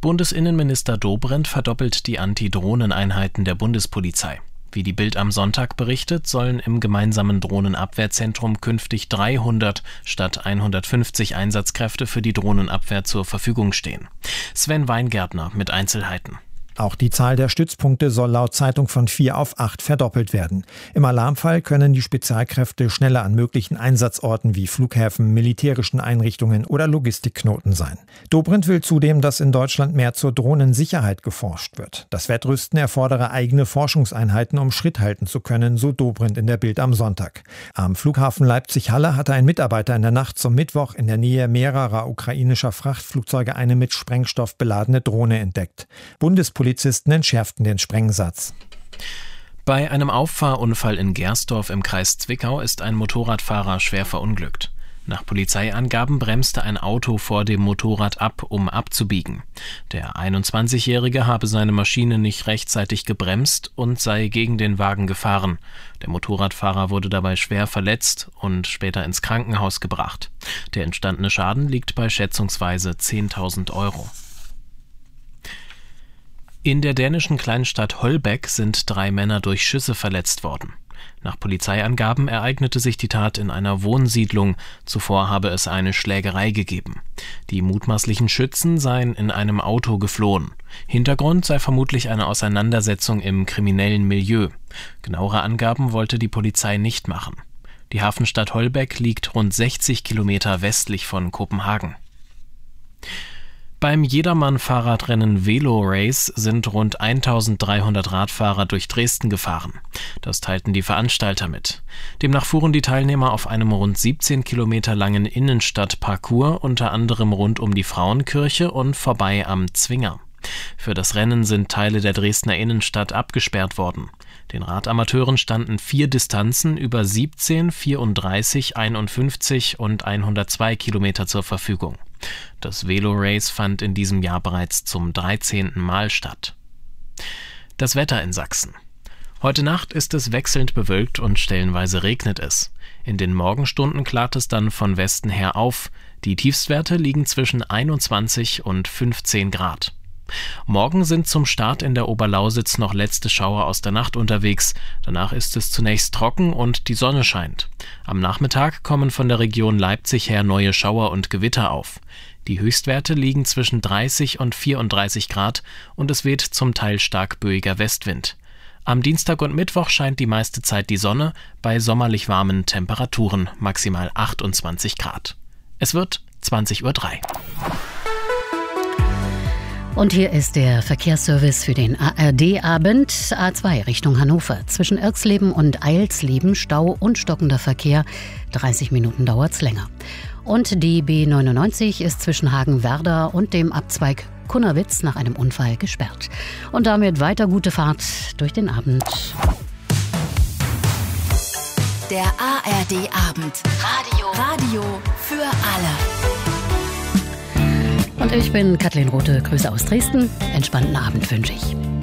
Bundesinnenminister Dobrindt verdoppelt die Anti-Drohnen-Einheiten der Bundespolizei. Wie die Bild am Sonntag berichtet, sollen im gemeinsamen Drohnenabwehrzentrum künftig 300 statt 150 Einsatzkräfte für die Drohnenabwehr zur Verfügung stehen. Sven Weingärtner mit Einzelheiten. Auch die Zahl der Stützpunkte soll laut Zeitung von 4 auf 8 verdoppelt werden. Im Alarmfall können die Spezialkräfte schneller an möglichen Einsatzorten wie Flughäfen, militärischen Einrichtungen oder Logistikknoten sein. Dobrindt will zudem, dass in Deutschland mehr zur Drohnensicherheit geforscht wird. Das Wettrüsten erfordere eigene Forschungseinheiten, um Schritt halten zu können, so Dobrindt in der Bild am Sonntag. Am Flughafen Leipzig-Halle hatte ein Mitarbeiter in der Nacht zum Mittwoch in der Nähe mehrerer ukrainischer Frachtflugzeuge eine mit Sprengstoff beladene Drohne entdeckt. Polizisten entschärften den Sprengsatz. Bei einem Auffahrunfall in Gersdorf im Kreis Zwickau ist ein Motorradfahrer schwer verunglückt. Nach Polizeiangaben bremste ein Auto vor dem Motorrad ab, um abzubiegen. Der 21-Jährige habe seine Maschine nicht rechtzeitig gebremst und sei gegen den Wagen gefahren. Der Motorradfahrer wurde dabei schwer verletzt und später ins Krankenhaus gebracht. Der entstandene Schaden liegt bei schätzungsweise 10.000 Euro. In der dänischen Kleinstadt Holbæk sind 3 Männer durch Schüsse verletzt worden. Nach Polizeiangaben ereignete sich die Tat in einer Wohnsiedlung. Zuvor habe es eine Schlägerei gegeben. Die mutmaßlichen Schützen seien in einem Auto geflohen. Hintergrund sei vermutlich eine Auseinandersetzung im kriminellen Milieu. Genauere Angaben wollte die Polizei nicht machen. Die Hafenstadt Holbæk liegt rund 60 Kilometer westlich von Kopenhagen. Beim Jedermann-Fahrradrennen Velo Race sind rund 1300 Radfahrer durch Dresden gefahren. Das teilten die Veranstalter mit. Demnach fuhren die Teilnehmer auf einem rund 17 Kilometer langen Innenstadtparcours, unter anderem rund um die Frauenkirche und vorbei am Zwinger. Für das Rennen sind Teile der Dresdner Innenstadt abgesperrt worden. Den Radamateuren standen 4 Distanzen über 17, 34, 51 und 102 Kilometer zur Verfügung. Das Velo-Race fand in diesem Jahr bereits zum 13. Mal statt. Das Wetter in Sachsen. Heute Nacht ist es wechselnd bewölkt und stellenweise regnet es. In den Morgenstunden klart es dann von Westen her auf. Die Tiefstwerte liegen zwischen 21 und 15 Grad. Morgen sind zum Start in der Oberlausitz noch letzte Schauer aus der Nacht unterwegs. Danach ist es zunächst trocken und die Sonne scheint. Am Nachmittag kommen von der Region Leipzig her neue Schauer und Gewitter auf. Die Höchstwerte liegen zwischen 30 und 34 Grad und es weht zum Teil stark böiger Westwind. Am Dienstag und Mittwoch scheint die meiste Zeit die Sonne, bei sommerlich warmen Temperaturen maximal 28 Grad. Es wird 20:03 Uhr. Und hier ist der Verkehrsservice für den ARD-Abend. A2 Richtung Hannover. Zwischen Irxleben und Eilsleben Stau und stockender Verkehr. 30 Minuten dauert's länger. Und die B99 ist zwischen Hagen-Werder und dem Abzweig Kunnerwitz nach einem Unfall gesperrt. Und damit weiter gute Fahrt durch den Abend. Der ARD-Abend. Radio für alle. Und ich bin Kathleen Rothe, Grüße aus Dresden. Entspannten Abend wünsche ich.